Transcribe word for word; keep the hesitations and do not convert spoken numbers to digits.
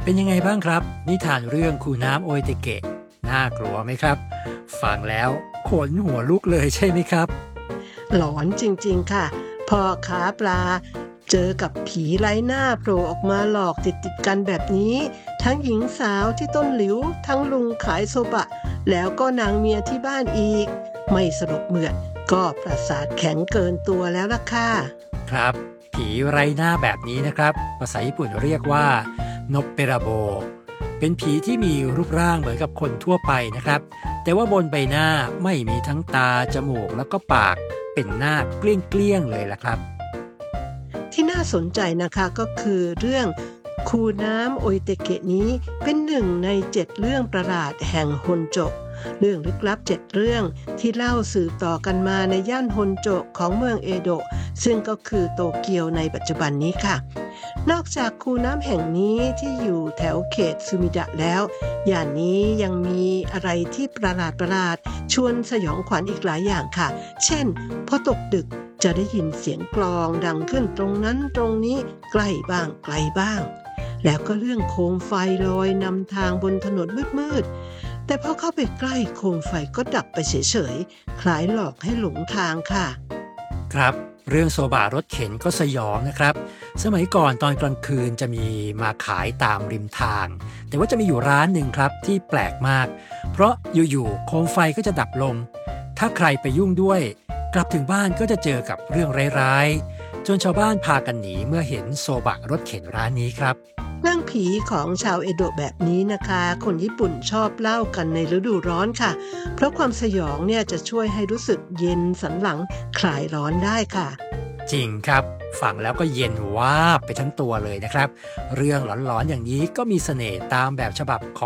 เป็นยังไงบ้างครับนิทานเรื่องคูน้ำโออิเตเกะน่ากลัวไหมครับฟังแล้วขนหัวลุกเลยใช่ไหมครับหลอนจริงๆค่ะพ่อค้าปลาเจอกับผีไร้หน้าโผล่ออกมาหลอกติดๆกันแบบนี้ทั้งหญิงสาวที่ต้นหลิวทั้งลุงขายโซบะแล้วก็นางเมียที่บ้านอีกไม่สลบเหมือดก็ประสาทแข็งเกินตัวแล้วล่ะค่ะครับผีไร้หน้าแบบนี้นะครับภาษาญี่ปุ่นเรียกว่านบเปราโบเป็นผีที่มีรูปร่างเหมือนกับคนทั่วไปนะครับแต่ว่าบนใบหน้าไม่มีทั้งตาจมูกแล้วก็ปากเป็นหน้าเกลี้ยงๆเลยล่ะครับที่น่าสนใจนะคะก็คือเรื่องคูน้ำโออิเตเกะนี้เป็นหนึ่งในเจ็ดเรื่องประหลาดแห่งฮอนโจเรื่องลึกลับเจ็ดเรื่องที่เล่าสืบต่อกันมาในย่านฮอนโจของเมืองเอโดะซึ่งก็คือโตเกียวในปัจจุบันนี้ค่ะนอกจากคูน้ำแห่งนี้ที่อยู่แถวเขตซูมิดะแล้วย่านนี้ยังมีอะไรที่ประหลาดประหลาดชวนสยองขวัญอีกหลายอย่างค่ะเช่นพอตกดึกจะได้ยินเสียงกลองดังขึ้นตรงนั้นตรงนี้ใกล้บ้างไกลบ้างแล้วก็เรื่องโคมไฟลอยนำทางบนถนนมืดๆแต่พอเข้าไปใกล้โคมไฟก็ดับไปเฉยๆคล้ายหลอกให้หลงทางค่ะครับเรื่องโซบะรถเข็นก็สยองนะครับสมัยก่อนตอนกลางคืนจะมีมาขายตามริมทางแต่ว่าจะมีอยู่ร้านหนึ่งครับที่แปลกมากเพราะอยู่ๆโคมไฟก็จะดับลงถ้าใครไปยุ่งด้วยกลับถึงบ้านก็จะเจอกับเรื่องร้ายๆจนชาวบ้านพากันหนีเมื่อเห็นโซบะรถเข็นร้านนี้ครับเรื่องผีของชาวเอโดะแบบนี้นะคะคนญี่ปุ่นชอบเล่ากันในฤดูร้อนค่ะเพราะความสยองเนี่ยจะช่วยให้รู้สึกเย็นสันหลังคลายร้อนได้ค่ะจริงครับฟังแล้วก็เย็นวาบไปทั้งตัวเลยนะครับเรื่องหลอนๆอย่างนี้ก็มีเสน่ห์ตามแบบฉบับของ